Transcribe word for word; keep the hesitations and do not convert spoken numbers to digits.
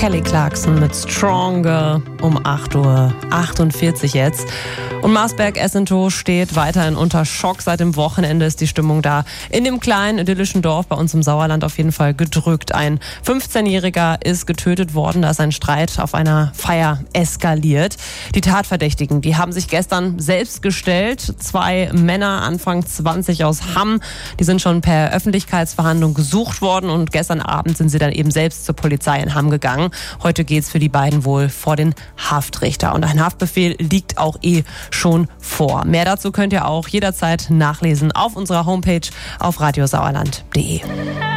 Kelly Clarkson mit Stronger um acht Uhr achtundvierzig jetzt. Und Marsberg-Essentow steht weiterhin unter Schock. Seit dem Wochenende ist die Stimmung da in dem kleinen idyllischen Dorf bei uns im Sauerland auf jeden Fall gedrückt. Ein fünfzehnjähriger ist getötet worden, da ist ein Streit auf einer Feier eskaliert. Die Tatverdächtigen, die haben sich gestern selbst gestellt. Zwei Männer, Anfang zwanzig aus Hamm, die sind schon per Öffentlichkeitsverhandlung gesucht worden und gestern Abend sind sie dann eben selbst zur Polizei in Hamm gegangen. Heute geht's für die beiden wohl vor den Haftrichter. Und ein Haftbefehl liegt auch eh schon vor. Mehr dazu könnt ihr auch jederzeit nachlesen auf unserer Homepage auf radiosauerland punkt de.